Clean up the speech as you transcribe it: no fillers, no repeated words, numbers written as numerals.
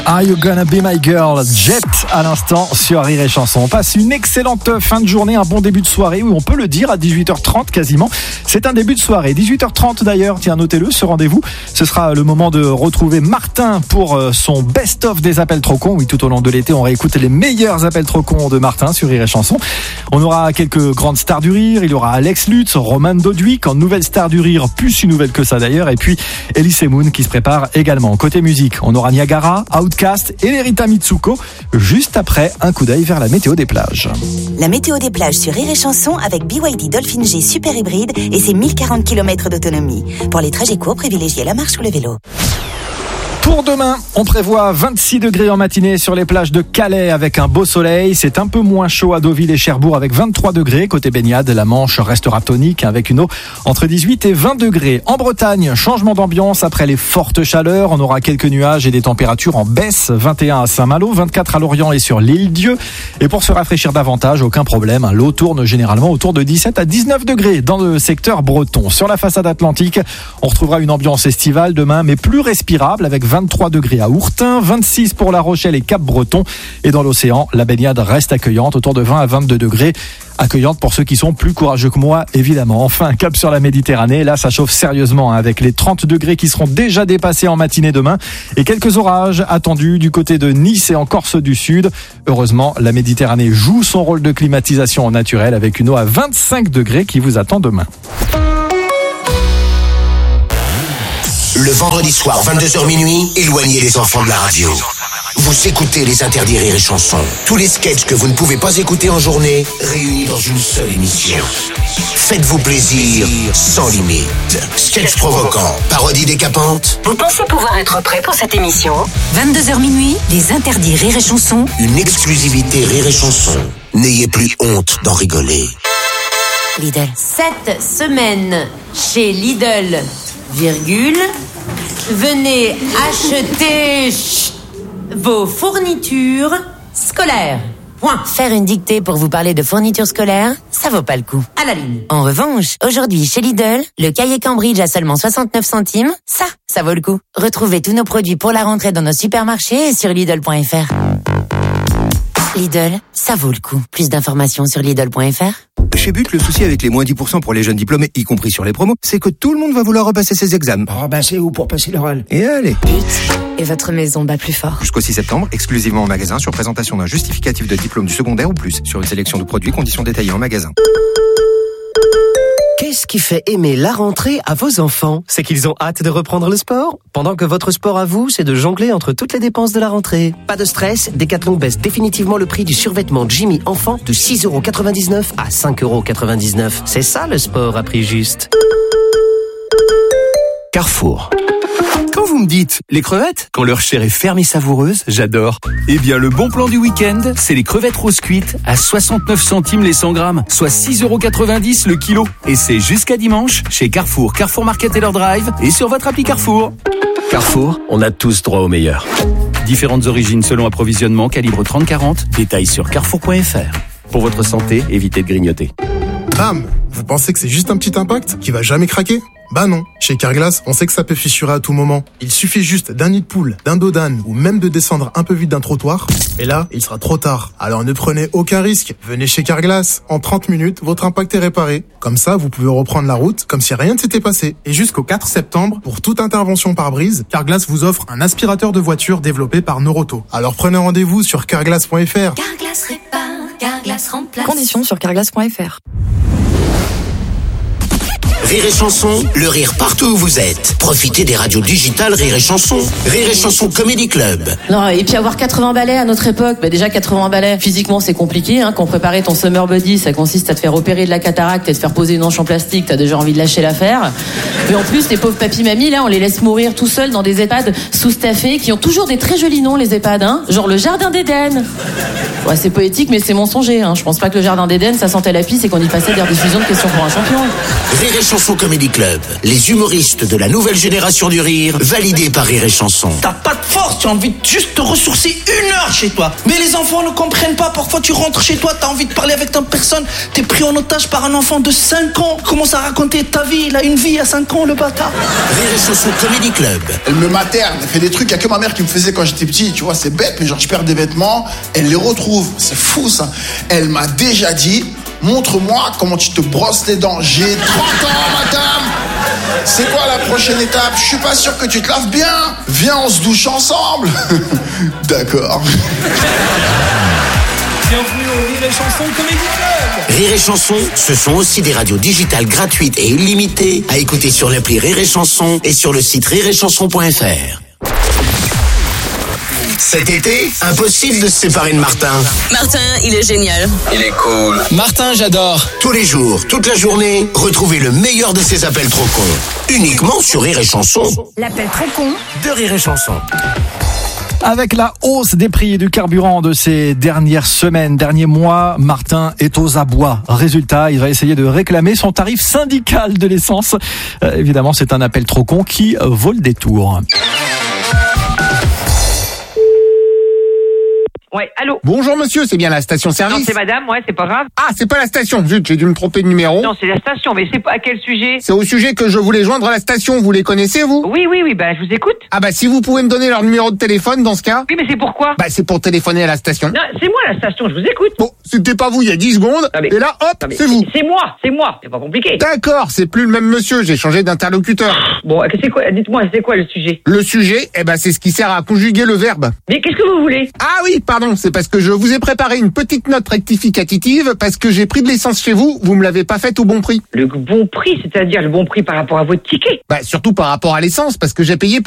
Are You Gonna Be My Girl? Jet à l'instant sur Rire et Chanson. On passe une excellente fin de journée, un bon début de soirée, oui, on peut le dire, à 18h30 quasiment. C'est un début de soirée. 18h30 d'ailleurs, tiens, notez-le, ce rendez-vous. Ce sera le moment de retrouver Martin pour son best-of des appels trop cons. Oui, tout au long de l'été, on réécoute les meilleurs appels trop cons de Martin sur Rire et Chanson. On aura quelques grandes stars du rire. Il y aura Alex Lutz, Roman Doduic en nouvelle star du rire, plus si nouvelle que ça d'ailleurs. Et puis Elise Moon qui se prépare également. Côté musique, on aura Niagara, Outcast et Lerita Mitsuko. Juste après, un coup d'œil vers la météo des plages. La météo des plages sur Rire et Chanson avec BYD Dolphin G Super Hybride et ses 1040 km d'autonomie. Pour les trajets courts, privilégiez la marche ou le vélo. Pour demain, on prévoit 26 degrés en matinée sur les plages de Calais avec un beau soleil. C'est un peu moins chaud à Deauville et Cherbourg avec 23 degrés. Côté baignade, la Manche restera tonique avec une eau entre 18 et 20 degrés. En Bretagne, changement d'ambiance après les fortes chaleurs. On aura quelques nuages et des températures en baisse. 21 à Saint-Malo, 24 à Lorient et sur l'île Dieu. Et pour se rafraîchir davantage, aucun problème. L'eau tourne généralement autour de 17 à 19 degrés dans le secteur breton. Sur la façade atlantique, on retrouvera une ambiance estivale demain, mais plus respirable avec 23 degrés à Ourtin, 26 pour La Rochelle et Cap-Breton. Et dans l'océan, la baignade reste accueillante, autour de 20 à 22 degrés. Accueillante pour ceux qui sont plus courageux que moi, évidemment. Enfin, cap sur la Méditerranée. Là, ça chauffe sérieusement avec les 30 degrés qui seront déjà dépassés en matinée demain. Et quelques orages attendus du côté de Nice et en Corse du Sud. Heureusement, la Méditerranée joue son rôle de climatisation naturelle avec une eau à 25 degrés qui vous attend demain. Le vendredi soir, 22h minuit, éloignez les enfants de la radio. Vous écoutez les interdits Rire et Chanson. Tous les sketchs que vous ne pouvez pas écouter en journée, réunis dans une seule émission. Faites-vous plaisir, sans limite. Sketchs provocants, parodies décapantes. Vous pensez pouvoir être prêt pour cette émission? 22h minuit, les interdits Rire et Chanson. Une exclusivité Rire et Chanson. N'ayez plus honte d'en rigoler. Lidl. Cette semaine, chez Lidl, virgule, venez acheter vos fournitures scolaires. Point. Faire une dictée pour vous parler de fournitures scolaires, ça vaut pas le coup. À la ligne. En revanche, aujourd'hui chez Lidl, le cahier Cambridge à seulement 69 centimes, ça vaut le coup. Retrouvez tous nos produits pour la rentrée dans nos supermarchés et sur Lidl.fr. Lidl, ça vaut le coup. Plus d'informations sur Lidl.fr. Chez But, le souci avec les moins 10% pour les jeunes diplômés, y compris sur les promos, c'est que tout le monde va vouloir repasser ses examens. Oh bah c'est où pour passer l'oral? Et allez. But, et votre maison bat plus fort. Jusqu'au 6 septembre, exclusivement en magasin, sur présentation d'un justificatif de diplôme du secondaire ou plus, sur une sélection de produits, conditions détaillées en magasin. Qu'est-ce qui fait aimer la rentrée à vos enfants? C'est qu'ils ont hâte de reprendre le sport, pendant que votre sport à vous, c'est de jongler entre toutes les dépenses de la rentrée. Pas de stress, Decathlon baisse définitivement le prix du survêtement Jimmy enfant de 6,99€ à 5,99€. C'est ça le sport à prix juste. Carrefour. Quand vous me dites les crevettes, quand leur chair est ferme et savoureuse, j'adore. Eh bien, le bon plan du week-end, c'est les crevettes roses cuites à 69 centimes les 100 grammes, soit 6,90€ le kilo. Et c'est jusqu'à dimanche chez Carrefour, Carrefour Market Taylor Drive et sur votre appli Carrefour. Carrefour, on a tous droit au meilleur. Différentes origines selon approvisionnement, calibre 30-40, détails sur carrefour.fr. Pour votre santé, évitez de grignoter. Bam! Vous pensez que c'est juste un petit impact qui va jamais craquer? Bah non. Chez Carglass, on sait que ça peut fissurer à tout moment. Il suffit juste d'un nid de poule, d'un dos d'âne ou même de descendre un peu vite d'un trottoir. Et là, il sera trop tard. Alors ne prenez aucun risque. Venez chez Carglass. En 30 minutes, votre impact est réparé. Comme ça, vous pouvez reprendre la route comme si rien ne s'était passé. Et jusqu'au 4 septembre, pour toute intervention par brise, Carglass vous offre un aspirateur de voiture développé par Noroto. Alors prenez rendez-vous sur carglass.fr. Carglass répare, Carglass remplace. Conditions sur carglass.fr. Rire et Chanson, le rire partout où vous êtes. Profitez des radios digitales Rire et Chanson. Rire et Chanson Comedy Club. Non, et puis avoir 80 balais à notre époque, déjà 80 balais, physiquement c'est compliqué, quand préparer ton summer body, ça consiste à te faire opérer de la cataracte et te faire poser une hanche en plastique, t'as déjà envie de lâcher l'affaire. Et en plus, les pauvres papy-mamies, là, on les laisse mourir tout seuls dans des EHPAD sous-staffés, qui ont toujours des très jolis noms, les EHPAD, genre le Jardin d'Éden. Ouais, c'est poétique, mais c'est mensonger, Je pense pas que le Jardin d'Éden, ça sentait la pisse et qu'on y passait des rediffusions de questions pour un champion. Rire et Chanson Chanson Comedy Club. Les humoristes de la nouvelle génération du rire, validés par Rire et Chanson. T'as pas de force, tu as envie de juste te ressourcer 1 heure chez toi. Mais les enfants ne comprennent pas. Parfois tu rentres chez toi, t'as envie de parler avec ta personne. T'es pris en otage par un enfant de 5 ans. Commence à raconter ta vie. Il a une vie à 5 ans, le bâtard. Rire et Chanson Comedy Club. Elle me materne, elle fait des trucs, il y a que ma mère qui me faisait quand j'étais petit, tu vois, c'est bête, mais genre je perds des vêtements, elle les retrouve, c'est fou ça. Elle m'a déjà dit, montre-moi comment tu te brosses les dents. J'ai 30 ans, madame. C'est quoi la prochaine étape? Je suis pas sûr que tu te laves bien. Viens, on se douche ensemble. D'accord. Bienvenue au Rire et Chanson Comedy Club. Rire et Chanson, ce sont aussi des radios digitales gratuites et illimitées à écouter sur l'appli Rire et Chanson et sur le site rireetchanson.fr. Cet été, impossible de se séparer de Martin. Martin, il est génial. Il est cool. Martin, j'adore. Tous les jours, toute la journée, retrouvez le meilleur de ses appels trop cons. Uniquement sur Rire et Chanson. L'appel très con De Rire et Chanson. Avec la hausse des prix du carburant de ces dernières semaines, derniers mois, Martin est aux abois. Résultat, il va essayer de réclamer son tarif syndical de l'essence. Évidemment, c'est un appel trop con qui vaut le détour. Ouais, allô. Bonjour monsieur, c'est bien la station-service? Non, c'est madame, ouais, c'est pas grave. Ah, c'est pas la station, zut, j'ai dû me tromper de numéro. Non, c'est la station, mais c'est pas à quel sujet? C'est au sujet que je voulais joindre la station, vous les connaissez vous? Oui, bah je vous écoute. Ah bah si vous pouvez me donner leur numéro de téléphone dans ce cas. Oui, mais c'est pourquoi? Bah c'est pour téléphoner à la station. Non, c'est moi la station, je vous écoute. Bon, c'était pas vous il y a 10 secondes, et là hop, c'est vous. C'est moi, c'est pas compliqué. D'accord, c'est plus le même monsieur, j'ai changé d'interlocuteur. Bon, c'est quoi, dites-moi, c'est quoi le sujet? Le sujet, c'est ce qui sert à conjuguer le verbe. Mais qu'est-ce que vous voulez? Ah oui, pardon, c'est parce que je vous ai préparé une petite note rectificative parce que j'ai pris de l'essence chez vous, vous me l'avez pas faite au bon prix. Le bon prix, c'est-à-dire le bon prix par rapport à votre ticket? Bah surtout par rapport à l'essence parce que j'ai payé